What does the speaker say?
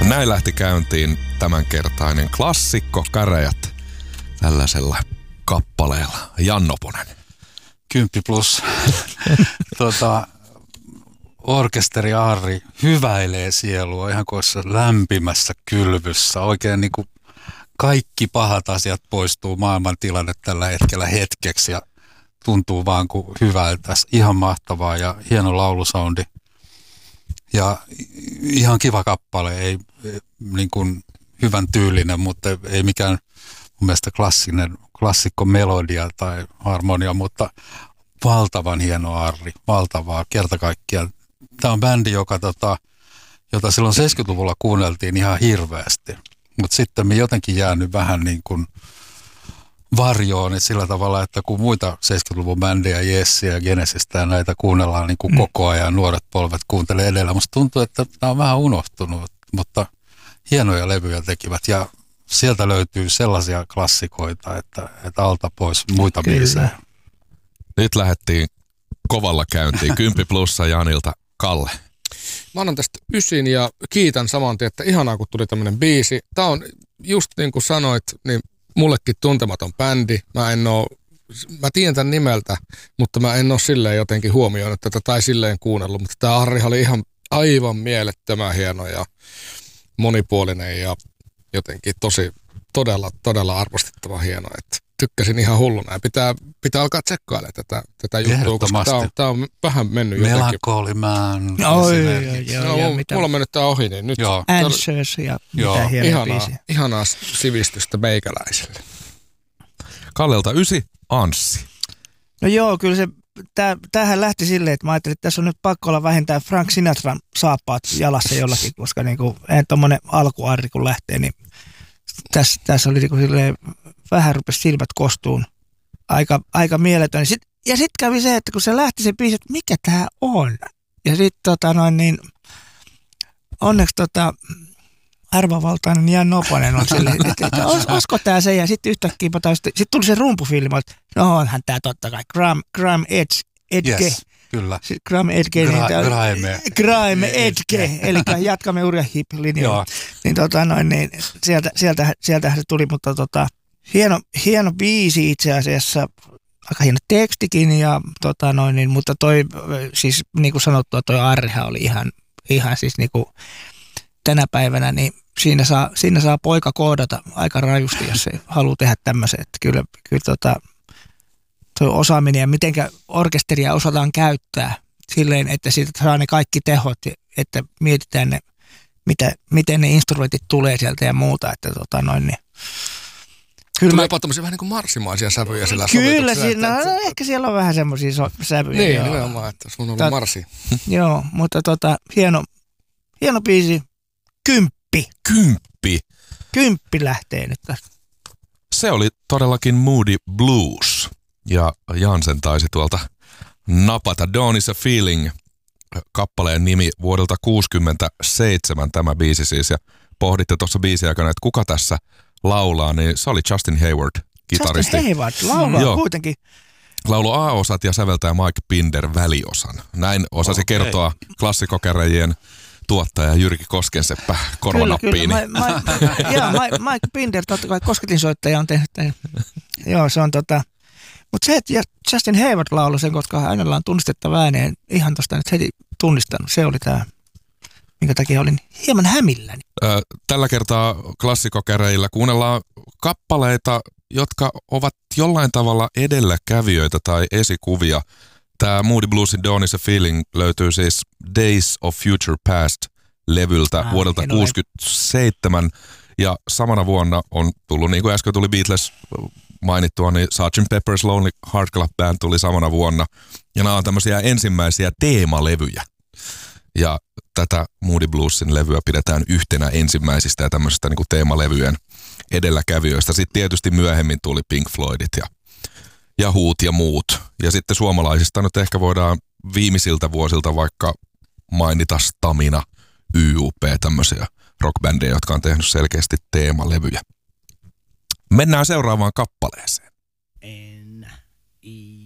Näin lähti käyntiin tämänkertainen klassikko Käräjät tällaisella kappaleella. Jannoponen. 10+. Orkesteri Harri hyväilee sielua ihan kuin lämpimässä kylvyssä. Oikein niin kuin kaikki pahat asiat poistuu maailman tilanne tällä hetkellä hetkeksi ja tuntuu vaan kuin hyvältä. Ihan mahtavaa ja hieno laulusoundi. Ja ihan kiva kappale, ei niin kuin hyvän tyylinen, mutta ei mikään mun mielestä klassikko melodia tai harmonia, mutta valtavan hieno Harri, valtavaa kerta kaikkiaan. Tämä on bändi, jota silloin 70-luvulla kuunneltiin ihan hirveästi, mutta sitten me jotenkin jäänyt vähän niin kuin varjoon, että sillä tavalla, että kun muita 70-luvun bändejä, Yesiä ja Genesistä ja näitä kuunnellaan niin kuin koko ajan, nuoret polvet kuuntelee edellä. Musta tuntuu, että tämä on vähän unohtunut, mutta hienoja levyjä tekivät ja sieltä löytyy sellaisia klassikoita, että alta pois muita biisejä. Nyt lähdettiin kovalla käyntiin. 10+ Janilta. Kalle. Mä annan tästä 9 ja kiitän saman tien, että ihanaa kun tuli tämmönen biisi. Tää on just niin kuin sanoit, niin mullekin tuntematon bändi. Mä tiedän tämän nimeltä, mutta mä en ole silleen jotenkin huomioinut tätä tai silleen kuunnellut. Mutta tää Harri oli ihan aivan mielettömän hieno ja monipuolinen ja jotenkin todella arvostettava hieno. Että tykkäsin ihan hulluna ja pitää alkaa tsekkailemaan tätä juttua, koska tää on vähän mennyt jotenkin. Melankolimään. Mulla on mennyt tää ohi, niin nyt Answers ja mitä hienoa biisiä. Ihanaa sivistystä meikäläisille. Kallelta 9, Anssi. No joo, kyllä se, tämähän lähti silleen, että mä ajattelin, että tässä on nyt pakko olla vähintään Frank Sinatran saappaat jalassa jollakin, koska niinku, ei tommonen alkuarri kun lähtee, niin tässä oli niinku silleen, vähän rupesi silmät kostuun. Aika mieletön. Ja sitten kävi se, että kun se lähti se biisi, että mikä tää on? Ja sitten onneksi arvovaltainen Jan Noponen on silleen, että olisiko tää se? Ja sitten yhtäkkiä sitten tuli se rumpufilmi, että no onhan tää totta kai Grime Edge. Yes, kyllä. Grime Edge. Grime Edge. Eli jatkamme uria hip-linjaa. Niin, sieltähän se tuli, mutta hieno biisi itse asiassa, aika hieno tekstikin, ja, mutta toi, siis niin kuin sanottua, toi Arrihan oli ihan siis niin kuin tänä päivänä, niin siinä saa poika koodata aika rajusti, jos se haluaa tehdä tämmöisen, että kyllä toi osaaminen ja mitenkä orkesteria osataan käyttää silleen, että siitä saa ne kaikki tehot, että mietitään ne, miten ne instrumentit tulee sieltä ja muuta, että niin tulee jopa tämmöisiä vähän niin kuin marssimaisia sävyjä sillä kyllä, ehkä siellä on vähän semmoisia sävyjä. Niin, nimenomaan, että sun on ollut marssi. Joo, mutta hieno biisi. 10. 10 lähtee nyt tästä. Se oli todellakin Moody Blues. Ja Jansen taisi tuolta napata. Dawn is a Feeling, kappaleen nimi vuodelta 1967 tämä biisi siis. Ja pohditte tuossa biisin aikana, että kuka tässä laulaa, niin se oli Justin Hayward, kitaristi. Justin Hayward laulaa kuitenkin. Laulu A-osat ja säveltää Mike Pinder väliosan. Näin osasi kertoa klassikokäräjien tuottaja Jyrki Koskenseppä korvanappiini. Joo, Mike Pinder, totta kai kosketinsoittaja on tehnyt. Joo, se on mutta se, että Justin Hayward lauloi sen, koska hänellä on tunnistettava ääni, en ihan tuosta nyt heti tunnistanut. Se oli tämä, minkä takia olin hieman hämilläni. Tällä kertaa klassikokäräjillä kuunnellaan kappaleita, jotka ovat jollain tavalla edelläkävijöitä tai esikuvia. Tämä Moody Bluesin Dawn is a Feeling löytyy siis Days of Future Past-levyltä vuodelta 1967. Ja samana vuonna on tullut, niin kuin äsken tuli Beatles mainittua, niin Sgt. Pepper's Lonely Hearts Club Band tuli samana vuonna. Ja nämä on tämmöisiä ensimmäisiä teemalevyjä. Ja tätä Moody Bluesin levyä pidetään yhtenä ensimmäisistä ja tämmöisistä niin kuin teemalevyjen edelläkävijöistä. Sitten tietysti myöhemmin tuli Pink Floydit ja Huut ja muut. Ja sitten suomalaisista nyt ehkä voidaan viimeisiltä vuosilta vaikka mainita Stamina, YUP, tämmöisiä rockbändejä, jotka on tehnyt selkeästi teemalevyjä. Mennään seuraavaan kappaleeseen. N-I